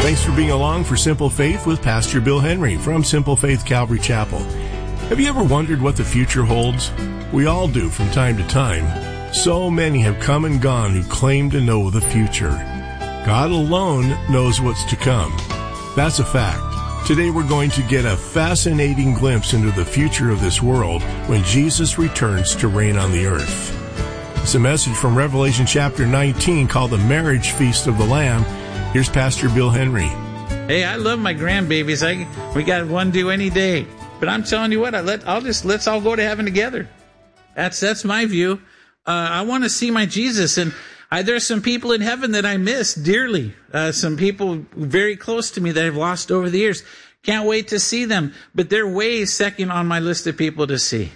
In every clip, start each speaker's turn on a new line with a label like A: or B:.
A: Thanks for being along for Simple Faith with Pastor Bill Henry from Simple Faith Calvary Chapel. Have you ever wondered what the future holds? We all do from time to time. So many have come and gone who claim to know the future. God alone knows what's to come. That's a fact. Today we're going to get a fascinating glimpse into the future of this world when Jesus returns to reign on the earth. It's a message from Revelation chapter 19 called The Marriage Feast of the Lamb. Here's Pastor Bill Henry.
B: Hey, I love my grandbabies. We got one due any day. But I'm telling you what, let's all go to heaven together. That's my view. I want to see my Jesus, and there's some people in heaven that I miss dearly. Some people very close to me that I've lost over the years. Can't wait to see them, but they're way second on my list of people to see.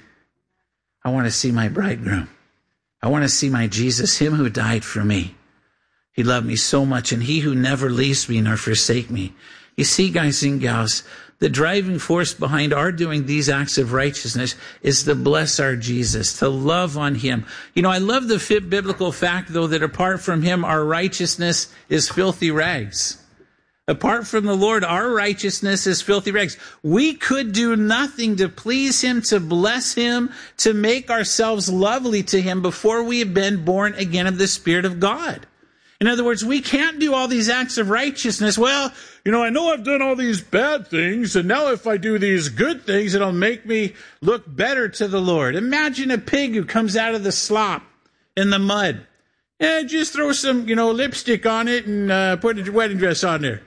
B: I want to see my bridegroom. I want to see my Jesus, him who died for me. He loved me so much, and he who never leaves me nor forsake me. You see, guys and gals, the driving force behind our doing these acts of righteousness is to bless our Jesus, to love on him. You know, I love the biblical fact, though, that apart from him, our righteousness is filthy rags. Apart from the Lord, our righteousness is filthy rags. We could do nothing to please him, to bless him, to make ourselves lovely to him before we have been born again of the Spirit of God. In other words, we can't do all these acts of righteousness. Well, you know, I know I've done all these bad things, and now if I do these good things, it'll make me look better to the Lord. Imagine a pig who comes out of the slop in the mud. Yeah, just throw some, lipstick on it and put a wedding dress on there.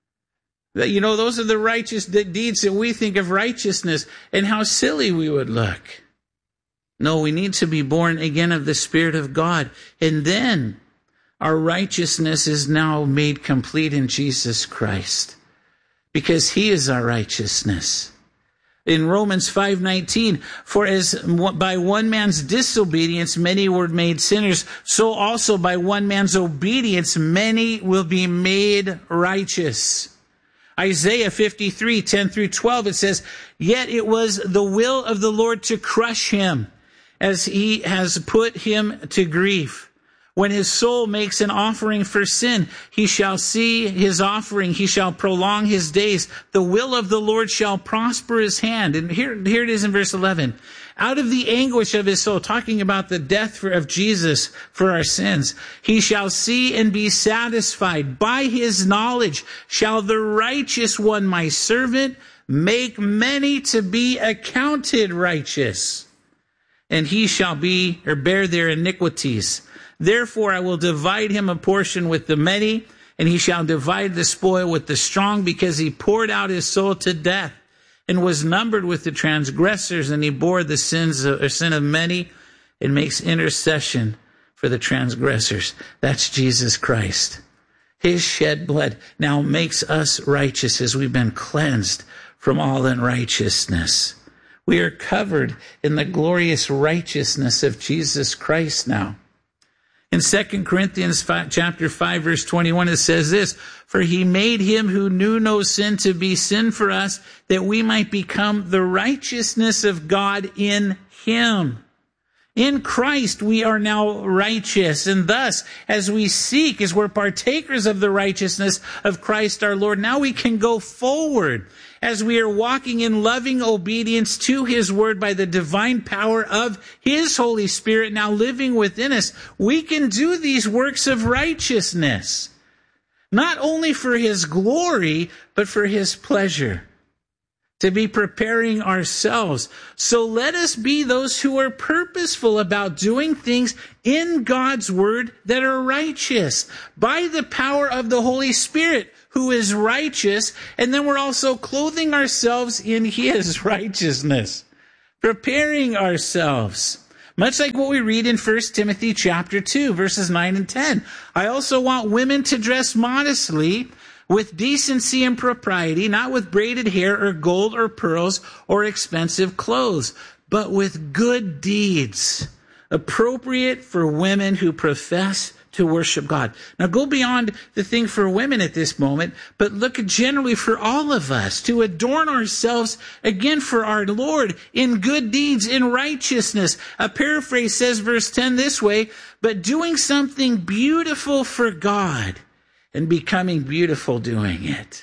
B: You know, those are the righteous deeds that we think of righteousness, and how silly we would look. No, we need to be born again of the Spirit of God, and then our righteousness is now made complete in Jesus Christ, because he is our righteousness. In Romans 5:19, for as by one man's disobedience many were made sinners, so also by one man's obedience many will be made righteous. Isaiah 53:10 through 12, it says, yet it was the will of the Lord to crush him, as he has put him to grief. When his soul makes an offering for sin, he shall see his offering. He shall prolong his days. The will of the Lord shall prosper his hand. And here it is in verse 11. Out of the anguish of his soul, talking about the death of Jesus for our sins, he shall see and be satisfied. By his knowledge shall the righteous one, my servant, make many to be accounted righteous. And he shall bear their iniquities. Therefore I will divide him a portion with the many, and he shall divide the spoil with the strong, because he poured out his soul to death and was numbered with the transgressors, and he bore the sin of many and makes intercession for the transgressors. That's Jesus Christ. His shed blood now makes us righteous as we've been cleansed from all unrighteousness. We are covered in the glorious righteousness of Jesus Christ now. In 2 Corinthians chapter 5, verse 21, it says this, for he made him who knew no sin to be sin for us, that we might become the righteousness of God in him. In Christ we are now righteous, and thus, as we're partakers of the righteousness of Christ our Lord, now we can go forward as we are walking in loving obedience to his word by the divine power of his Holy Spirit now living within us. We can do these works of righteousness, not only for his glory, but for his pleasure, to be preparing ourselves. So let us be those who are purposeful about doing things in God's word that are righteous by the power of the Holy Spirit, who is righteous, and then we're also clothing ourselves in his righteousness, preparing ourselves. Much like what we read in 1 Timothy chapter 2, verses 9 and 10. I also want women to dress modestly, with decency and propriety, not with braided hair or gold or pearls or expensive clothes, but with good deeds, appropriate for women who profess to worship God. Now go beyond the thing for women at this moment, but look generally for all of us to adorn ourselves again for our Lord in good deeds, in righteousness. A paraphrase says verse 10 this way, but doing something beautiful for God and becoming beautiful doing it.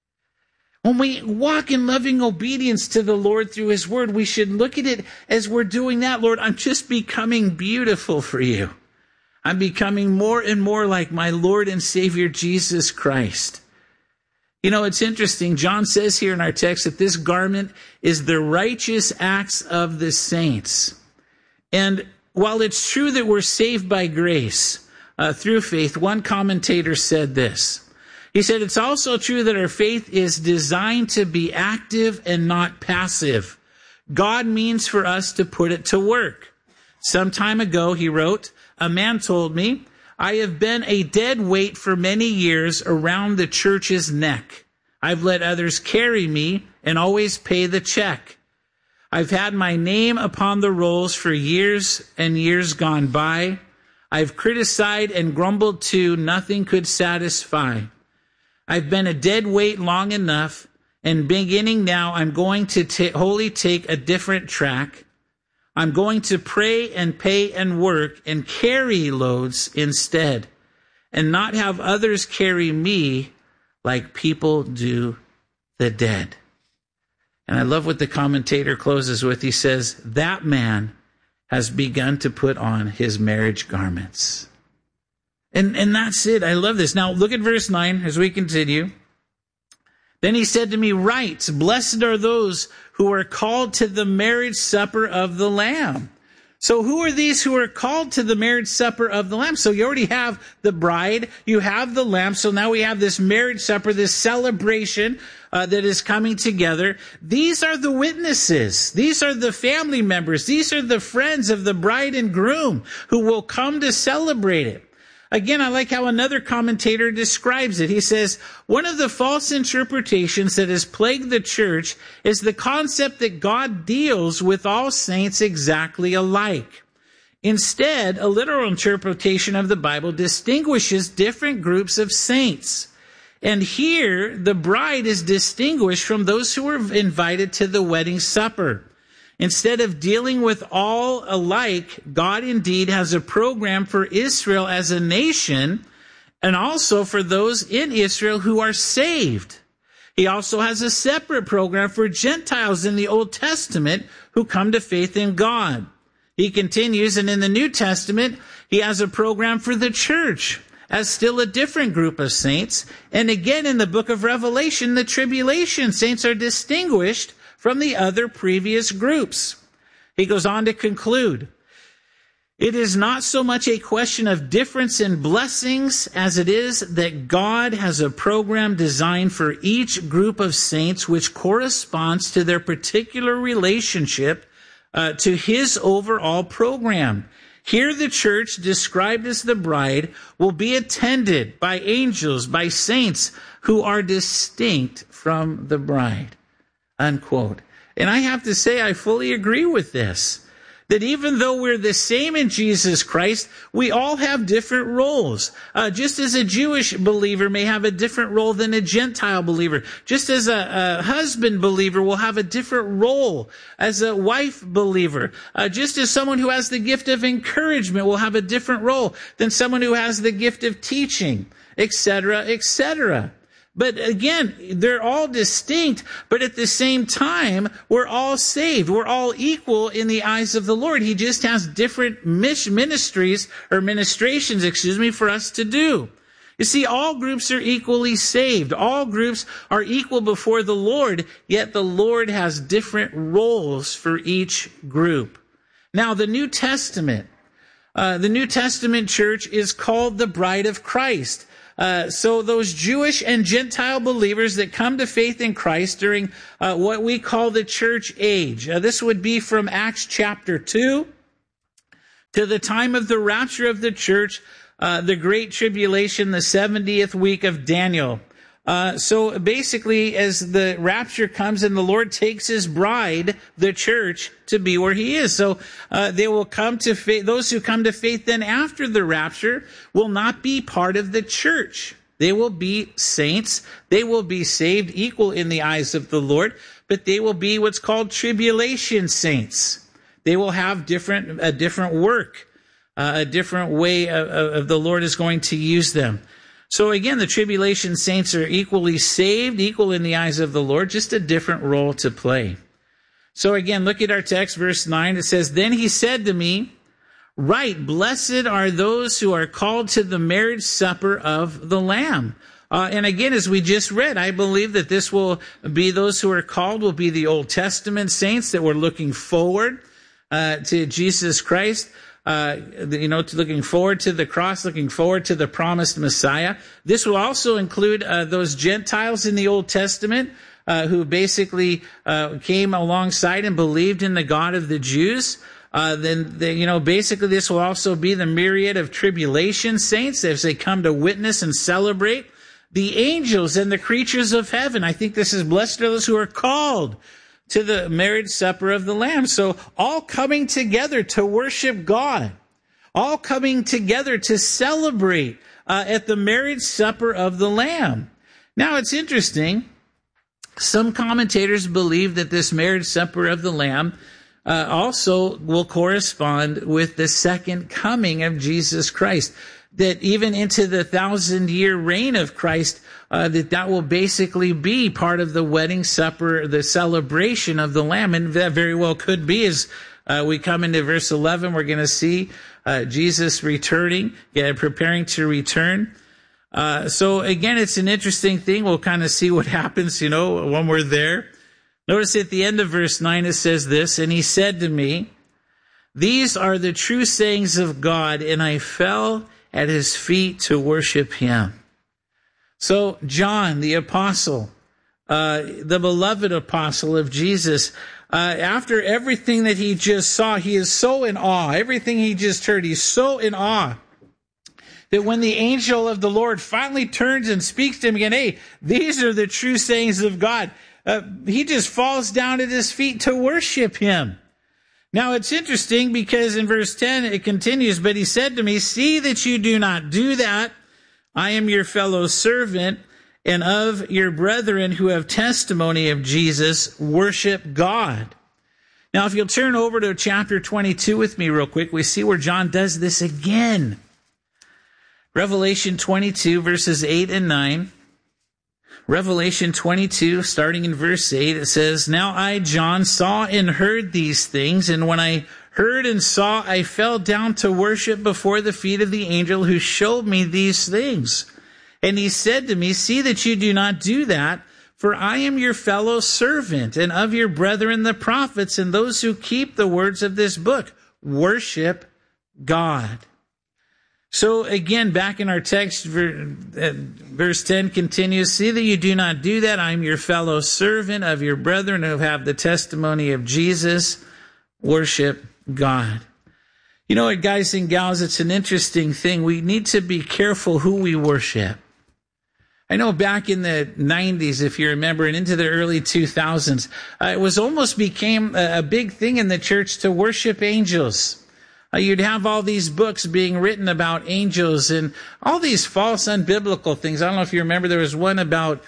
B: When we walk in loving obedience to the Lord through his word, we should look at it as we're doing that. Lord, I'm just becoming beautiful for you. I'm becoming more and more like my Lord and Savior, Jesus Christ. You know, it's interesting. John says here in our text that this garment is the righteous acts of the saints. And while it's true that we're saved by grace through faith, one commentator said this. He said, it's also true that our faith is designed to be active and not passive. God means for us to put it to work. Some time ago, he wrote, a man told me, I have been a dead weight for many years around the church's neck. I've let others carry me and always pay the check. I've had my name upon the rolls for years and years gone by. I've criticized and grumbled too. Nothing could satisfy. I've been a dead weight long enough, and beginning now, I'm going to wholly take a different track. I'm going to pray and pay and work and carry loads instead, and not have others carry me like people do the dead. And I love what the commentator closes with. He says, that man has begun to put on his marriage garments. And that's it. I love this. Now, look at verse 9 as we continue. Then he said to me, right, blessed are those who are called to the marriage supper of the Lamb. So who are these who are called to the marriage supper of the Lamb? So you already have the bride, you have the Lamb. So now we have this marriage supper, this celebration that is coming together. These are the witnesses. These are the family members. These are the friends of the bride and groom who will come to celebrate it. Again, I like how another commentator describes it. He says, one of the false interpretations that has plagued the church is the concept that God deals with all saints exactly alike. Instead, a literal interpretation of the Bible distinguishes different groups of saints. And here, the bride is distinguished from those who were invited to the wedding supper. Instead of dealing with all alike, God indeed has a program for Israel as a nation and also for those in Israel who are saved. He also has a separate program for Gentiles in the Old Testament who come to faith in God. He continues, and in the New Testament, he has a program for the church as still a different group of saints. And again, in the book of Revelation, the tribulation saints are distinguished from the other previous groups. He goes on to conclude, it is not so much a question of difference in blessings as it is that God has a program designed for each group of saints which corresponds to their particular relationship to his overall program. Here the church, described as the bride, will be attended by angels, by saints who are distinct from the bride. Unquote. And I have to say, I fully agree with this. That even though we're the same in Jesus Christ, we all have different roles. Just as a Jewish believer may have a different role than a Gentile believer. Just as a husband believer will have a different role as a wife believer. Just as someone who has the gift of encouragement will have a different role than someone who has the gift of teaching, etc., etc. But again, they're all distinct, but at the same time, we're all saved. We're all equal in the eyes of the Lord. He just has different ministrations, for us to do. You see, all groups are equally saved. All groups are equal before the Lord, yet the Lord has different roles for each group. Now, the New Testament church is called the bride of Christ. So those Jewish and Gentile believers that come to faith in Christ during what we call the church age. This would be from Acts chapter 2 to the time of the rapture of the church, the Great Tribulation, the 70th week of Daniel. So basically, as the rapture comes and the Lord takes his bride, the church, to be where he is. So they will come to faith. Those who come to faith then after the rapture will not be part of the church. They will be saints. They will be saved, equal in the eyes of the Lord, but they will be what's called tribulation saints. They will have a different work, a different way of the Lord is going to use them. So again, the tribulation saints are equally saved, equal in the eyes of the Lord, just a different role to play. So again, look at our text, verse 9. It says, "Then he said to me, Right, blessed are those who are called to the marriage supper of the Lamb." And again, as we just read, I believe that this will be those who are called will be the Old Testament saints that were looking forward to Jesus Christ, looking forward to the cross, looking forward to the promised Messiah. This will also include those Gentiles in the Old Testament who basically came alongside and believed in the God of the Jews. Basically this will also be the myriad of tribulation saints as they come to witness and celebrate. The angels and the creatures of heaven. I think this is blessed are those who are called to the marriage supper of the Lamb. So all coming together to worship God. All coming together to celebrate at the marriage supper of the Lamb. Now it's interesting. Some commentators believe that this marriage supper of the Lamb also will correspond with the second coming of Jesus Christ. That even into the 1,000-year reign of Christ, that will basically be part of the wedding supper, the celebration of the Lamb. And that very well could be as we come into verse 11, we're going to see Jesus returning, preparing to return. So again, it's an interesting thing. We'll kind of see what happens, when we're there. Notice at the end of verse 9, it says this, "And he said to me, These are the true sayings of God, and I fell at his feet to worship him." So John, the apostle, the beloved apostle of Jesus, after everything that he just saw, he is so in awe. Everything he just heard, he's so in awe that when the angel of the Lord finally turns and speaks to him again, hey, these are the true sayings of God, he just falls down at his feet to worship him. Now, it's interesting because in verse 10, it continues, "But he said to me, See that you do not do that. I am your fellow servant and of your brethren who have testimony of Jesus, worship God." Now, if you'll turn over to chapter 22 with me real quick, we see where John does this again. Revelation 22, verses 8 and 9. Revelation 22, starting in verse 8, it says, "Now I, John, saw and heard these things, and when I heard and saw, I fell down to worship before the feet of the angel who showed me these things. And he said to me, See that you do not do that, for I am your fellow servant, and of your brethren the prophets, and those who keep the words of this book. Worship God." So again, back in our text, verse 10 continues, "See that you do not do that. I am your fellow servant of your brethren who have the testimony of Jesus. Worship God." You know what, guys and gals, it's an interesting thing. We need to be careful who we worship. I know back in the 90s, if you remember, and into the early 2000s, it was almost became a big thing in the church to worship angels. You'd have all these books being written about angels and all these false, unbiblical things. I don't know if you remember, there was one about,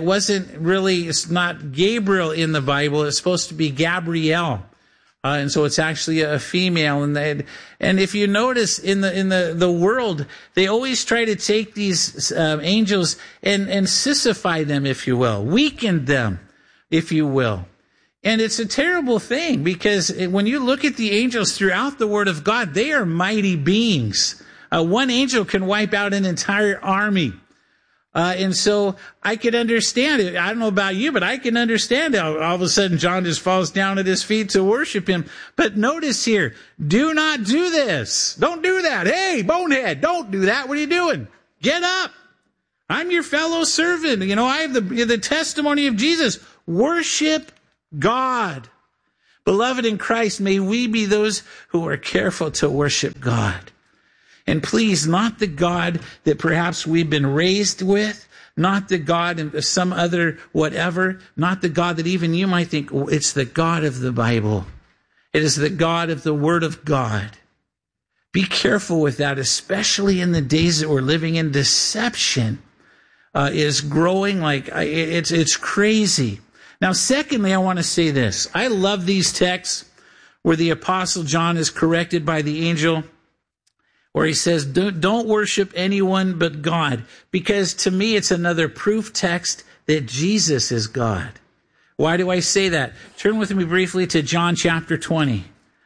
B: it's not Gabriel in the Bible, it's supposed to be Gabrielle. And so it's actually a female. And if you notice in the world, they always try to take these angels and sissified them, if you will, weakened them, if you will. And it's a terrible thing because when you look at the angels throughout the Word of God, they are mighty beings. One angel can wipe out an entire army. And so I could understand it. I don't know about you, but I can understand how all of a sudden John just falls down at his feet to worship him. But notice here, do not do this. Don't do that. Hey, bonehead, don't do that. What are you doing? Get up. I'm your fellow servant. I have the testimony of Jesus. Worship God. Beloved in Christ, may we be those who are careful to worship God. And please, not the God that perhaps we've been raised with, not the God of some other whatever, not the God that even you might think, it's the God of the Bible. It is the God of the Word of God. Be careful with that, especially in the days that we're living in. Deception is growing like it's crazy. Now, secondly, I want to say this. I love these texts where the Apostle John is corrected by the angel. Or he says, don't worship anyone but God. Because to me, it's another proof text that Jesus is God. Why do I say that? Turn with me briefly to John chapter 20.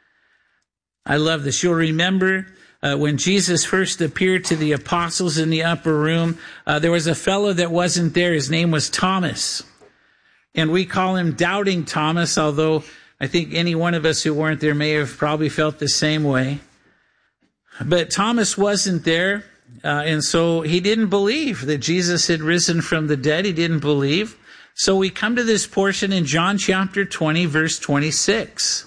B: I love this. You'll remember when Jesus first appeared to the apostles in the upper room, there was a fellow that wasn't there. His name was Thomas. And we call him Doubting Thomas, although I think any one of us who weren't there may have probably felt the same way. But Thomas wasn't there, and so he didn't believe that Jesus had risen from the dead. He didn't believe. So we come to this portion in John chapter 20, verse 26.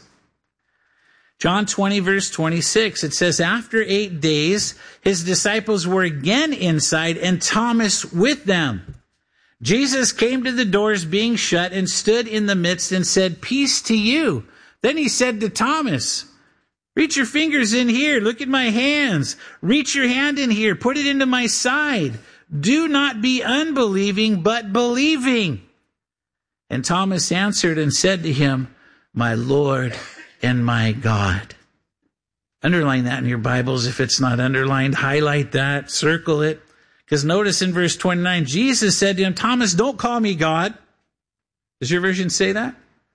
B: John 20, verse 26, it says, after 8 days, his disciples were again inside, and Thomas with them. Jesus came to the doors being shut and stood in the midst and said, peace to you. Then he said to Thomas, reach your fingers in here. Look at my hands. Reach your hand in here. Put it into my side. Do not be unbelieving, but believing. And Thomas answered and said to him, my Lord and my God. Underline that in your Bibles. If it's not underlined, highlight that, circle it. Because notice in verse 29, Jesus said to him, Thomas, don't call me God. Does your version say that?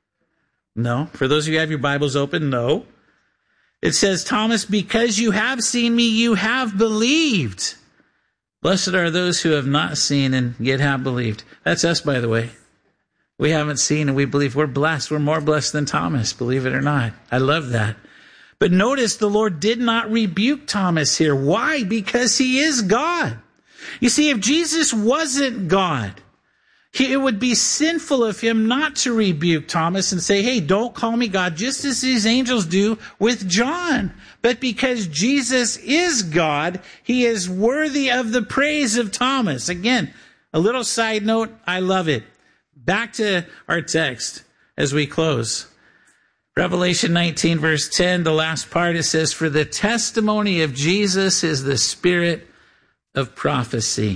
B: No. For those of you who have your Bibles open, no. It says, Thomas, because you have seen me, you have believed. Blessed are those who have not seen and yet have believed. That's us, by the way. We haven't seen and we believe. We're blessed. We're more blessed than Thomas, believe it or not. I love that. But notice the Lord did not rebuke Thomas here. Why? Because he is God. You see, if Jesus wasn't God, it would be sinful of him not to rebuke Thomas and say, hey, don't call me God, just as these angels do with John. But because Jesus is God, he is worthy of the praise of Thomas. Again, a little side note, I love it. Back to our text as we close. Revelation 19, verse 10, the last part, it says, for the testimony of Jesus is the spirit of prophecy.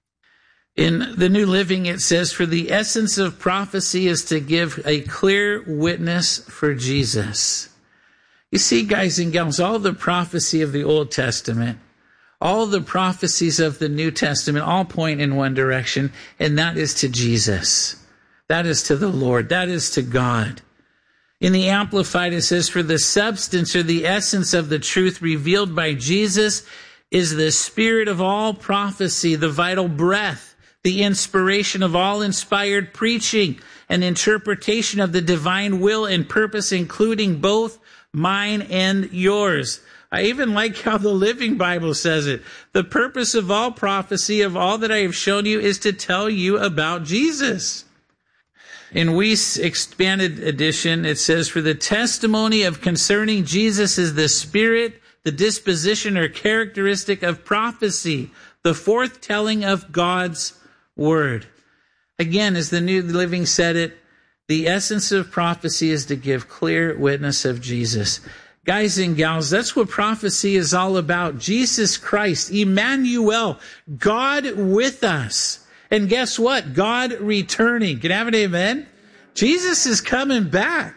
B: In the New Living, it says, for the essence of prophecy is to give a clear witness for Jesus. You see, guys and gals, all the prophecy of the Old Testament, all the prophecies of the New Testament, all point in one direction, and that is to Jesus. That is to the Lord. That is to God. In the Amplified, it says, for the substance or the essence of the truth revealed by Jesus is the spirit of all prophecy, the vital breath, the inspiration of all inspired preaching, and interpretation of the divine will and purpose, including both mine and yours. I even like how the Living Bible says it. The purpose of all prophecy, of all that I have shown you, is to tell you about Jesus. In Weiss Expanded Edition, it says, for the testimony of concerning Jesus is the spirit, the disposition or characteristic of prophecy, the forthtelling of God's word. Again, as the New Living said it, the essence of prophecy is to give clear witness of Jesus. Guys and gals, that's what prophecy is all about. Jesus Christ, Emmanuel, God with us. And guess what? God returning. Can I have an amen? Jesus is coming back.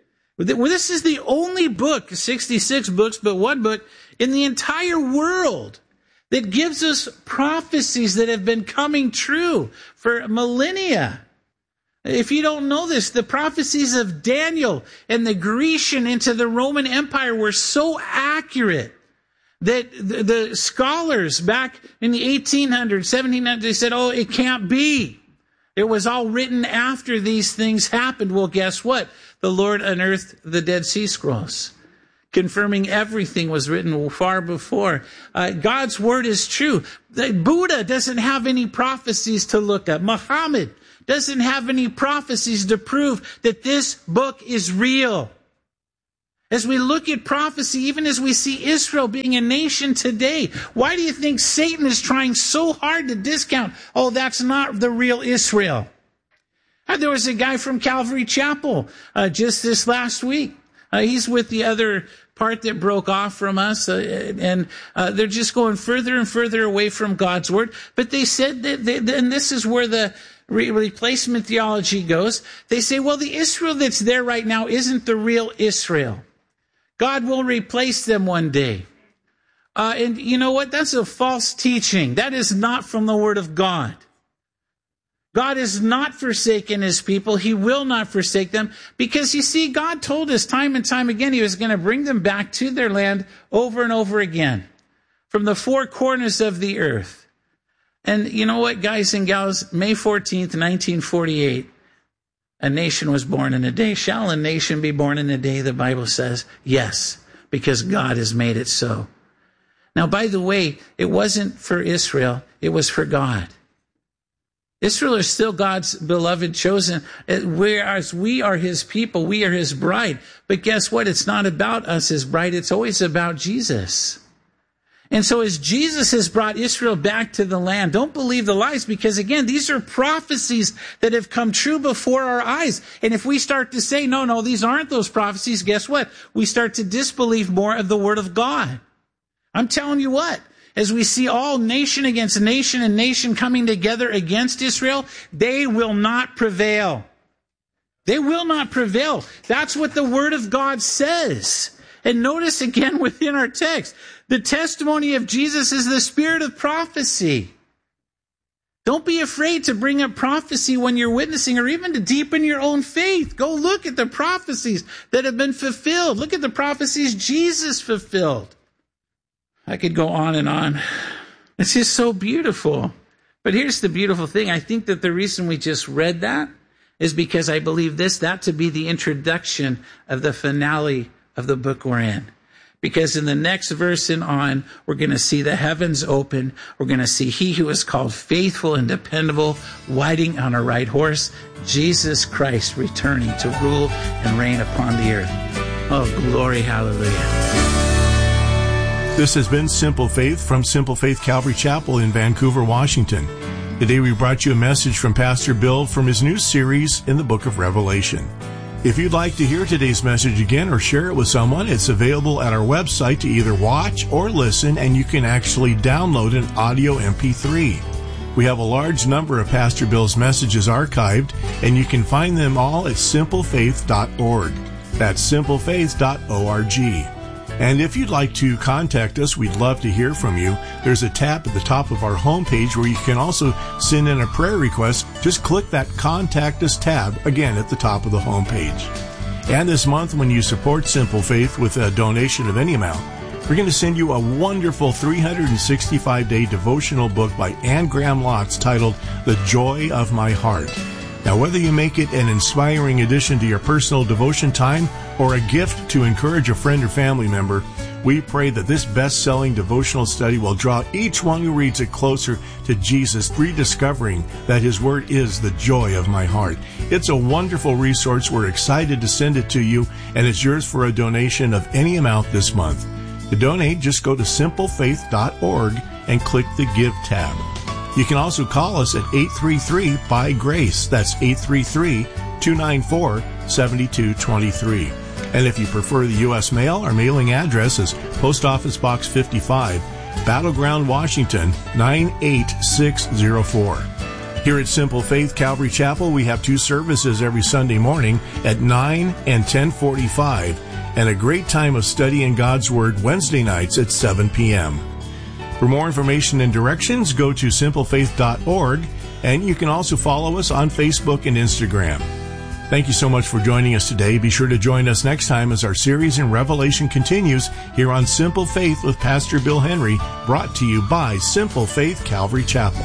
B: This is the only book, 66 books, but one book in the entire world that gives us prophecies that have been coming true for millennia. If you don't know this, the prophecies of Daniel and the Grecian into the Roman Empire were so accurate that the scholars back in the 1800s, 1700s, they said, oh, it can't be. It was all written after these things happened. Well, guess what? The Lord unearthed the Dead Sea Scrolls, confirming everything was written far before. God's word is true. Buddha doesn't have any prophecies to look up. Muhammad doesn't have any prophecies to prove that this book is real. As we look at prophecy, even as we see Israel being a nation today, why do you think Satan is trying so hard to discount, oh, that's not the real Israel? There was a guy from Calvary Chapel just this last week. He's with the other part that broke off from us, and they're just going further and further away from God's word. But they said that, and this is where the replacement theology goes. They say, well, the Israel that's there right now isn't the real Israel. God will replace them one day. And you know what? That's a false teaching. That is not from the Word of God. God has not forsaken his people. He will not forsake them because, you see, God told us time and time again he was going to bring them back to their land over and over again from the four corners of the earth. And you know what, guys and gals? May 14th, 1948, a nation was born in a day. Shall a nation be born in a day, the Bible says? Yes, because God has made it so. Now, by the way, it wasn't for Israel. It was for God. Israel is still God's beloved chosen, whereas we are his people, we are his bride. But guess what? It's not about us as bride. It's always about Jesus. And so as Jesus has brought Israel back to the land, don't believe the lies, because again, these are prophecies that have come true before our eyes. And if we start to say, no, these aren't those prophecies, guess what? We start to disbelieve more of the word of God. I'm telling you what. As we see all nation against nation and nation coming together against Israel, they will not prevail. They will not prevail. That's what the Word of God says. And notice again within our text, the testimony of Jesus is the spirit of prophecy. Don't be afraid to bring up prophecy when you're witnessing or even to deepen your own faith. Go look at the prophecies that have been fulfilled. Look at the prophecies Jesus fulfilled. I could go on and on. It's just so beautiful. But here's the beautiful thing. I think that the reason we just read that is because I believe that to be the introduction of the finale of the book we're in. Because in the next verse and on, we're going to see the heavens open. We're going to see he who is called faithful and dependable, riding on a white horse, Jesus Christ returning to rule and reign upon the earth. Oh, glory, hallelujah.
A: This has been Simple Faith from Simple Faith Calvary Chapel in Vancouver, Washington. Today we brought you a message from Pastor Bill from his new series in the book of Revelation. If you'd like to hear today's message again or share it with someone, it's available at our website to either watch or listen, and you can actually download an audio MP3. We have a large number of Pastor Bill's messages archived, and you can find them all at simplefaith.org. That's simplefaith.org. And if you'd like to contact us, we'd love to hear from you. There's a tab at the top of our homepage where you can also send in a prayer request. Just click that Contact Us tab, again, at the top of the homepage. And this month, when you support Simple Faith with a donation of any amount, we're going to send you a wonderful 365-day devotional book by Anne Graham Lotz titled The Joy of My Heart. Now, whether you make it an inspiring addition to your personal devotion time or a gift to encourage a friend or family member, we pray that this best-selling devotional study will draw each one who reads it closer to Jesus, rediscovering that his word is the joy of my heart. It's a wonderful resource. We're excited to send it to you, and it's yours for a donation of any amount this month. To donate, just go to simplefaith.org and click the Give tab. You can also call us at 833-BY-GRACE. That's 833-294-7223. And if you prefer the U.S. mail, our mailing address is Post Office Box 55, Battleground, Washington, 98604. Here at Simple Faith Calvary Chapel, we have two services every Sunday morning at 9 and 10:45, and a great time of studying God's Word Wednesday nights at 7 p.m. For more information and directions, go to simplefaith.org, and you can also follow us on Facebook and Instagram. Thank you so much for joining us today. Be sure to join us next time as our series in Revelation continues here on Simple Faith with Pastor Bill Henry, brought to you by Simple Faith Calvary Chapel.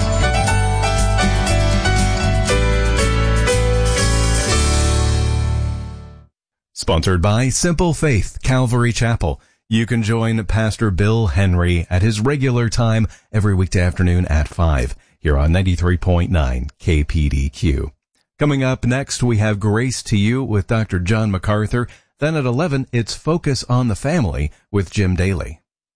C: Sponsored by Simple Faith Calvary Chapel. You can join Pastor Bill Henry at his regular time every weekday afternoon at 5 here on 93.9 KPDQ. Coming up next, we have Grace to You with Dr. John MacArthur. Then at 11, it's Focus on the Family with Jim Daly.